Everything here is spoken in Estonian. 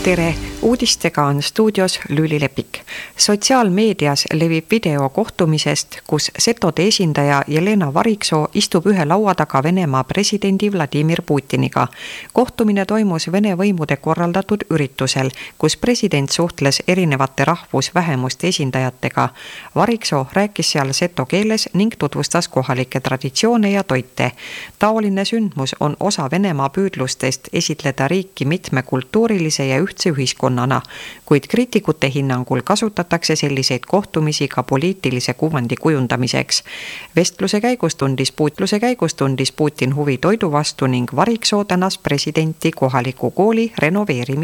Tere! Uudistega on stuudios Lüüli Lepik. Sotsiaalmeedias levib video kohtumisest, kus setode esindaja Jelena Variksoo istub ühe laua taga Venemaa presidendi Vladimir Putiniga. Kohtumine toimus Vene võimude korraldatud üritusel, kus president suhtles erinevate rahvusvähemuste esindajatega. Variksoo rääkis seal seto keeles ning tutvustas kohalikke traditsioone ja toite. Taoline sündmus on osa Venemaa püüdlustest esitleda riiki mitmekultuurilise ja ühtse ühiskonnana, kuid kriitikute hinnangul kasutatakse selliseid kohtumisi ka poliitilise kuvandi kujundamiseks. Vestluse käigus tundis Putin huvi toidu vastu ning Variksoo tänas presidenti kohaliku kooli renoveerimise